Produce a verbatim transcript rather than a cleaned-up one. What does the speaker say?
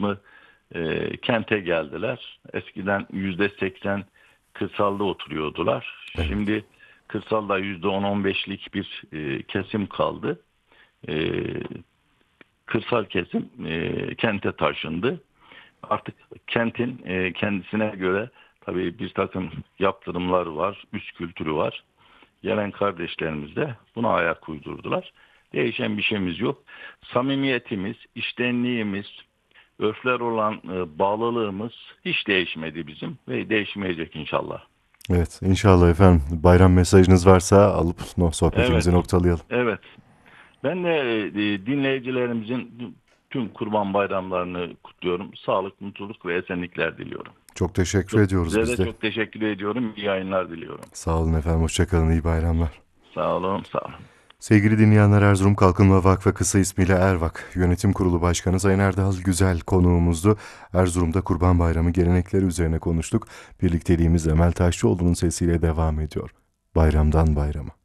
kısmı e, kente geldiler. Eskiden yüzde seksen kırsalda oturuyordular. Evet. Şimdi kırsalda yüzde on on beşlik bir e, kesim kaldı. E, Kırsal kesim e, kente taşındı. Artık kentin e, kendisine göre tabii bir takım yaptırımlar var, üst kültürü var. Gelen kardeşlerimiz de buna ayak uydurdular. Değişen bir şeyimiz yok. Samimiyetimiz, içtenliğimiz, örfler olan e, bağlılığımız hiç değişmedi bizim ve değişmeyecek inşallah. Evet, inşallah efendim. Bayram mesajınız varsa alıp no, Evet, sohbetimizi noktalayalım. evet. Ben de e, dinleyicilerimizin tüm kurban bayramlarını kutluyorum. Sağlık, mutluluk ve esenlikler diliyorum. Çok teşekkür Çok, ediyoruz size biz de de. çok teşekkür ediyorum. İyi yayınlar diliyorum. Sağ olun efendim, hoşça kalın, iyi bayramlar. Sağ olun, sağ olun. Sevgili dinleyenler, Erzurum Kalkınma Vakfı, kısa ismiyle Ervak Yönetim Kurulu Başkanı Sayın Erdal Güzel konuğumuzdu. Erzurum'da Kurban Bayramı gelenekleri üzerine konuştuk. Birlikteliğimiz Emel Taşçıoğlu'nun sesiyle devam ediyor. Bayramdan bayrama.